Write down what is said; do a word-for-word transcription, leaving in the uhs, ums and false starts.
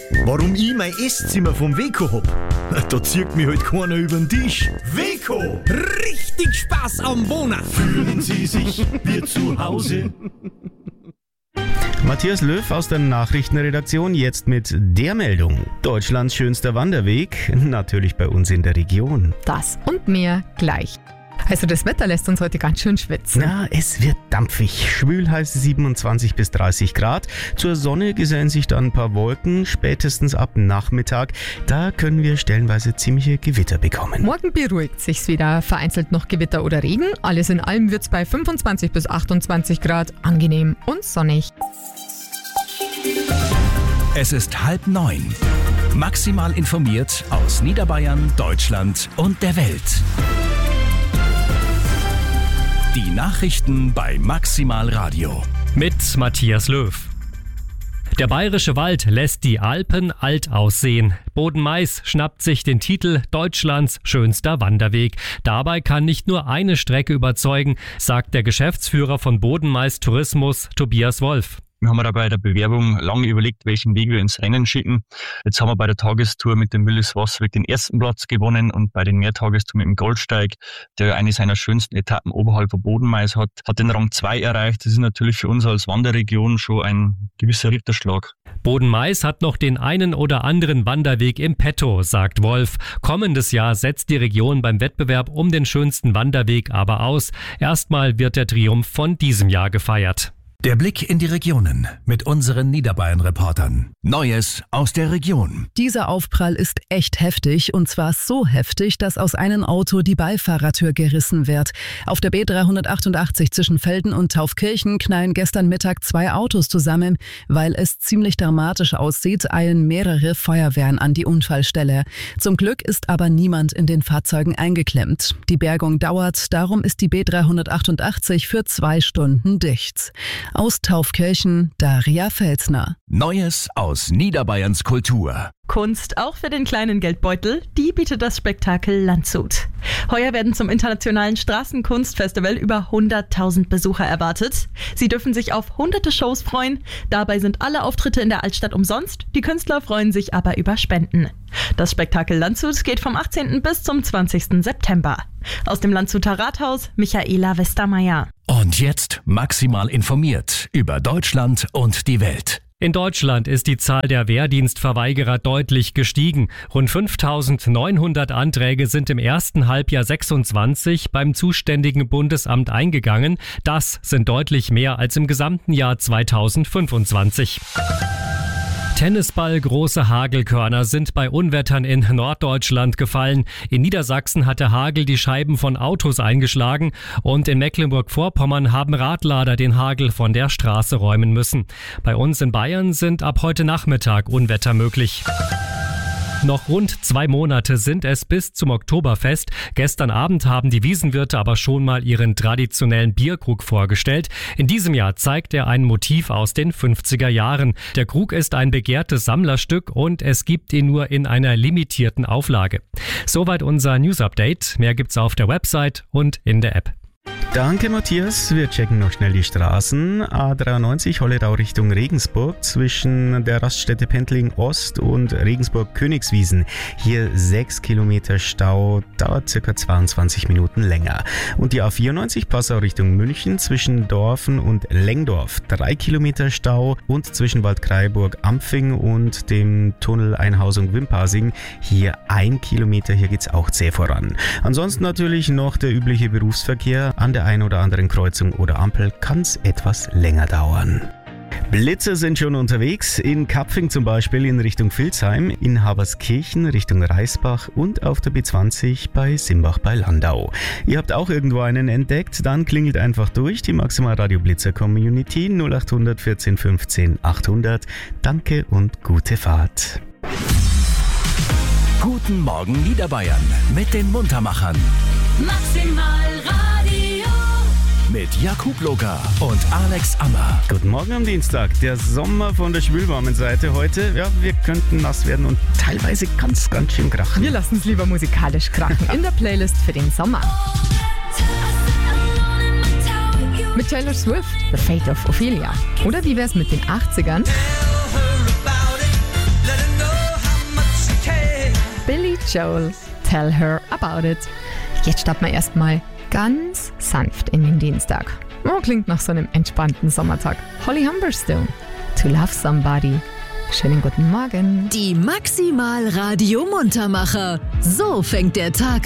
Warum ich mein Esszimmer vom Weco hab? Da zieht mich halt keiner über den Tisch. Weco! Richtig Spaß am Wohnen. Fühlen Sie sich wie zu Hause? Matthias Löw aus der Nachrichtenredaktion jetzt mit der Meldung. Deutschlands schönster Wanderweg, natürlich bei uns in der Region. Das und mehr gleich. Also das Wetter lässt uns heute ganz schön schwitzen. Na, es wird dampfig. Schwül heißt es siebenundzwanzig bis dreißig Grad. Zur Sonne gesellen sich dann ein paar Wolken. Spätestens ab Nachmittag, da können wir stellenweise ziemliche Gewitter bekommen. Morgen beruhigt sich's wieder. Vereinzelt noch Gewitter oder Regen. Alles in allem wird's bei fünfundzwanzig bis achtundzwanzig Grad angenehm und sonnig. Es ist halb neun. Maximal informiert aus Niederbayern, Deutschland und der Welt. Die Nachrichten bei Maximal Radio. Mit Matthias Löw. Der bayerische Wald lässt die Alpen alt aussehen. Boden-Mais schnappt sich den Titel Deutschlands schönster Wanderweg. Dabei kann nicht nur eine Strecke überzeugen, sagt der Geschäftsführer von Boden-Mais Tourismus, Tobias Wolf. Wir haben da bei der Bewerbung lange überlegt, welchen Weg wir ins Rennen schicken. Jetzt haben wir bei der Tagestour mit dem Willis Wasserweg den ersten Platz gewonnen und bei den Mehrtagestouren mit dem Goldsteig, der eine seiner schönsten Etappen oberhalb von Boden-Mais hat, hat den Rang zwei erreicht. Das ist natürlich für uns als Wanderregion schon ein gewisser Ritterschlag. Boden-Mais hat noch den einen oder anderen Wanderweg im Petto, sagt Wolf. Kommendes Jahr setzt die Region beim Wettbewerb um den schönsten Wanderweg aber aus. Erstmal wird der Triumph von diesem Jahr gefeiert. Der Blick in die Regionen mit unseren Niederbayern-Reportern. Neues aus der Region. Dieser Aufprall ist echt heftig und zwar so heftig, dass aus einem Auto die Beifahrertür gerissen wird. Auf der B dreihundertachtundachtzig zwischen Velden und Taufkirchen knallen gestern Mittag zwei Autos zusammen. Weil es ziemlich dramatisch aussieht, eilen mehrere Feuerwehren an die Unfallstelle. Zum Glück ist aber niemand in den Fahrzeugen eingeklemmt. Die Bergung dauert, darum ist die B dreihundertachtundachtzig für zwei Stunden dicht. Aus Taufkirchen, Daria Felsner. Neues aus Niederbayerns Kultur. Kunst auch für den kleinen Geldbeutel, die bietet das Spektakel Landshut. Heuer werden zum internationalen Straßenkunstfestival über hunderttausend Besucher erwartet. Sie dürfen sich auf hunderte Shows freuen. Dabei sind alle Auftritte in der Altstadt umsonst. Die Künstler freuen sich aber über Spenden. Das Spektakel Landshut geht vom achtzehnten bis zum zwanzigsten September. Aus dem Landshuter Rathaus, Michaela Westermeier. Und jetzt maximal informiert über Deutschland und die Welt. In Deutschland ist die Zahl der Wehrdienstverweigerer deutlich gestiegen. Rund fünftausendneunhundert Anträge sind im ersten Halbjahr sechsundzwanzig beim zuständigen Bundesamt eingegangen. Das sind deutlich mehr als im gesamten Jahr zweitausendfünfundzwanzig. Tennisball große Hagelkörner sind bei Unwettern in Norddeutschland gefallen. In Niedersachsen hat der Hagel die Scheiben von Autos eingeschlagen und in Mecklenburg-Vorpommern haben Radlader den Hagel von der Straße räumen müssen. Bei uns in Bayern sind ab heute Nachmittag Unwetter möglich. Noch rund zwei Monate sind es bis zum Oktoberfest. Gestern Abend haben die Wiesenwirte aber schon mal ihren traditionellen Bierkrug vorgestellt. In diesem Jahr zeigt er ein Motiv aus den fünfziger Jahren. Der Krug ist ein begehrtes Sammlerstück und es gibt ihn nur in einer limitierten Auflage. Soweit unser News-Update. Mehr gibt's auf der Website und in der App. Danke Matthias, wir checken noch schnell die Straßen. A dreiundneunzig Holledau Richtung Regensburg zwischen der Raststätte Pendling Ost und Regensburg-Königswiesen. Hier sechs Kilometer Stau, dauert circa zweiundzwanzig Minuten länger. Und die A vierundneunzig Passau Richtung München zwischen Dorfen und Lengdorf. drei Kilometer Stau und zwischen Waldkraiburg-Ampfing und dem Tunnel Einhausung-Wimpassing. Hier ein Kilometer, hier geht's auch zäh voran. Ansonsten natürlich noch der übliche Berufsverkehr. An der einen oder anderen Kreuzung oder Ampel kann es etwas länger dauern. Blitzer sind schon unterwegs, in Kapfing zum Beispiel in Richtung Vilsheim, in Haberskirchen Richtung Reisbach und auf der B zwanzig bei Simbach bei Landau. Ihr habt auch irgendwo einen entdeckt, dann klingelt einfach durch die Maximal Radio Blitzer Community null acht hundert vierzehn fünfzehn achthundert. Danke und gute Fahrt. Guten Morgen Niederbayern mit den Muntermachern. Maximal Radio. Mit Jakub Locker und Alex Ammer. Guten Morgen am Dienstag. Der Sommer von der schwülwarmen Seite heute. Ja, wir könnten nass werden und teilweise ganz, ganz schön krachen. Wir lassen es lieber musikalisch krachen in der Playlist für den Sommer. Mit Taylor Swift, The Fate of Ophelia. Oder wie wär's mit den achtzigern? Tell her about it, let her know. Joel, Tell Her About It. Jetzt starten wir erstmal ganz sanft in den Dienstag. Oh, klingt nach so einem entspannten Sommertag. Holly Humberstone, To Love Somebody. Schönen guten Morgen. Die Maximal Radio Muntermacher. So fängt der Tag